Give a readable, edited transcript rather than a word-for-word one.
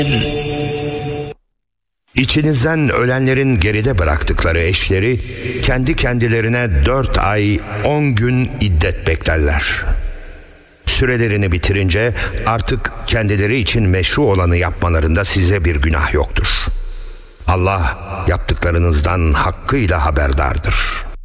İçinizden ölenlerin geride bıraktıkları eşleri kendi kendilerine 4 ay 10 gün iddet beklerler. Sürelerini bitirince artık kendileri için meşru olanı yapmalarında size bir günah yoktur. Allah yaptıklarınızdan hakkıyla haberdardır.